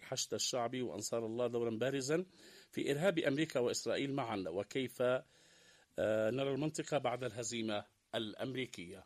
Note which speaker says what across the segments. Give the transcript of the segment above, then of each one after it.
Speaker 1: الحشد الشعبي وأنصار الله دورا بارزا في إرهاب أمريكا وإسرائيل معا، وكيف نرى المنطقة بعد الهزيمة الأمريكية؟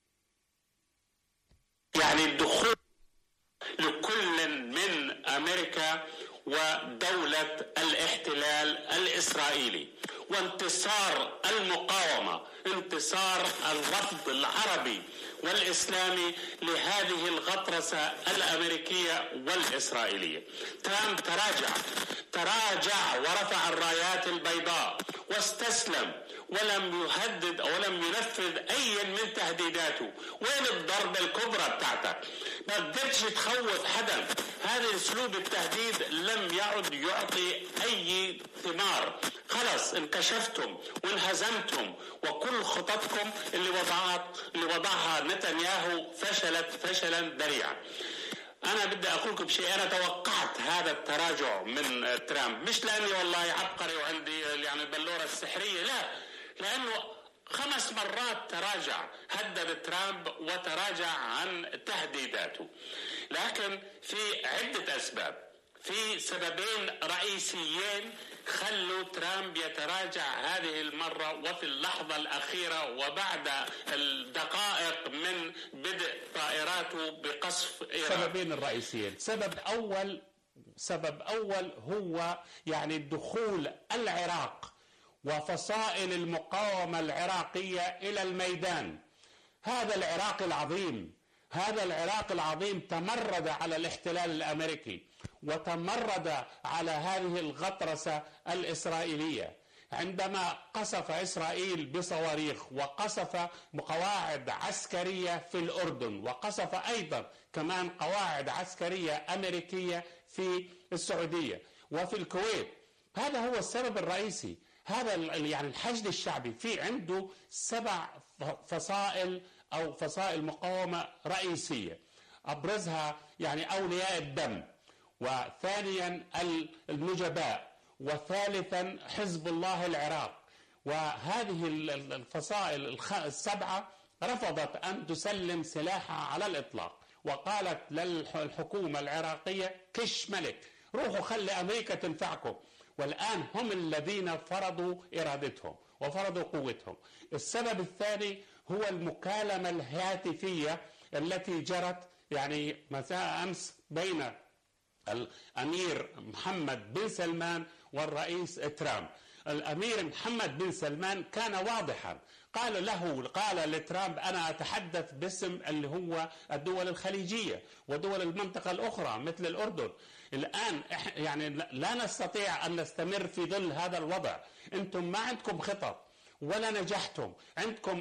Speaker 2: يعني الدخول لكل من أمريكا ودولة الاحتلال الإسرائيلي وانتصار المقاومة، انتصار الوفد العربي والإسلامي لهذه الغطرسة الأمريكية والإسرائيلية. ترامب تراجع ورفع الرايات البيضاء واستسلم ولم يهدد أو لم ينفذ أي من تهديداته. وين الضربة الكبرى بتاعتك؟ ما قدرتش تخوف حدا. هذا اسلوب التهديد لم يعد يعطي اي ثمار. خلص انكشفتم وانهزمتم، وكل خططكم اللي وضعها نتنياهو فشلت فشلا ذريعا. انا بدي اقول لكم شيء، انا توقعت هذا التراجع من ترامب، مش لاني والله عبقري وعندي يعني البلوره السحريه، لا، لانه 5 مرات تراجع، هدد ترامب وتراجع عن تهديداته. لكن في عدة أسباب، في سببين رئيسيين خلوا ترامب يتراجع هذه المرة وفي اللحظة الأخيرة وبعد الدقائق من بدء طائراته بقصف إيران.
Speaker 3: سببين الرئيسيين، سبب أول هو يعني دخول العراق وفصائل المقاومة العراقية إلى الميدان. هذا العراق العظيم تمرد على الاحتلال الأمريكي وتمرد على هذه الغطرسة الإسرائيلية. عندما قصف إسرائيل بصواريخ وقصف قواعد عسكرية في الأردن وقصف أيضا كمان قواعد عسكرية أمريكية في السعودية وفي الكويت، هذا هو السبب الرئيسي. هذا يعني الحشد الشعبي في عنده 7 فصائل أو فصائل مقاومة رئيسية، أبرزها يعني أولياء الدم، وثانيا النجباء، وثالثا حزب الله العراق. وهذه الفصائل 7 رفضت أن تسلم سلاحها على الإطلاق، وقالت للحكومة العراقية كش ملك، روحوا خلي أمريكا تنفعكم. والآن هم الذين فرضوا إرادتهم وفرضوا قوتهم. السبب الثاني هو المكالمة الهاتفية التي جرت يعني مساء أمس بين الأمير محمد بن سلمان والرئيس ترامب. الأمير محمد بن سلمان كان واضحا، قال لترامب أنا أتحدث باسم اللي هو الدول الخليجية ودول المنطقة الأخرى مثل الأردن. الآن يعني لا نستطيع أن نستمر في ظل هذا الوضع. أنتم ما عندكم خطط ولا نجحتم، عندكم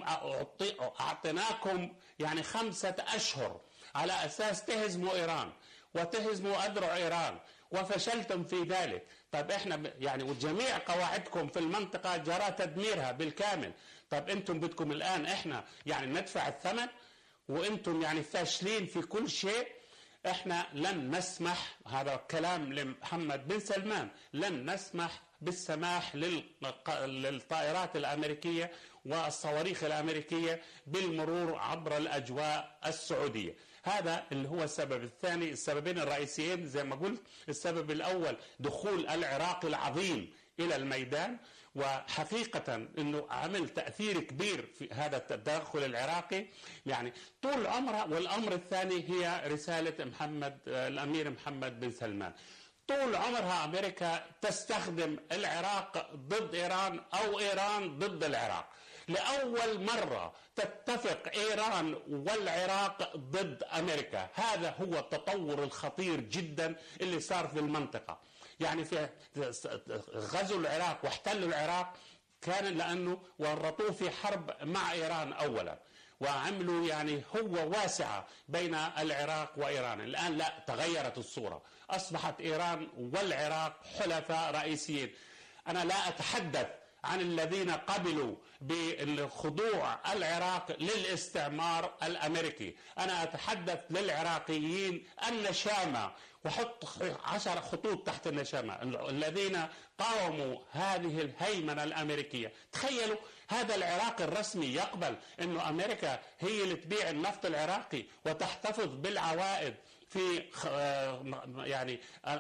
Speaker 3: أعطيناكم يعني 5 أشهر على أساس تهزموا إيران وتهزموا أذرع إيران وفشلتم في ذلك. طيب احنا يعني وجميع قواعدكم في المنطقة جرى تدميرها بالكامل. طيب انتم بدكم الآن احنا يعني ندفع الثمن وانتم يعني فاشلين في كل شيء. احنا لن نسمح، هذا كلام لمحمد بن سلمان، لن نسمح بالسماح للطائرات الأمريكية والصواريخ الأمريكية بالمرور عبر الأجواء السعودية. هذا اللي هو السبب الثاني. السببين الرئيسيين زي ما قلت، السبب الأول دخول العراق العظيم إلى الميدان، وحقيقة أنه عمل تأثير كبير في هذا التدخل العراقي يعني طول عمره. والأمر الثاني هي رسالة الأمير محمد بن سلمان. طول عمرها أمريكا تستخدم العراق ضد إيران أو إيران ضد العراق. لأول مرة تتفق إيران والعراق ضد أمريكا. هذا هو التطور الخطير جدا اللي صار في المنطقة. يعني في غزو العراق واحتلوا العراق كان لأنه ورطوه في حرب مع إيران أولا، وعملوا يعني هو واسعة بين العراق وإيران. الآن لا، تغيرت الصورة، أصبحت إيران والعراق حلفاء رئيسيين. أنا لا أتحدث عن الذين قبلوا بالخضوع العراق للاستعمار الأمريكي، أنا أتحدث للعراقيين النشامة، وحط 10 خطوط تحت النشامة، الذين قاوموا هذه الهيمنة الأمريكية. تخيلوا هذا العراق الرسمي يقبل أنه أمريكا هي اللي تبيع النفط العراقي وتحتفظ بالعوائد في يعني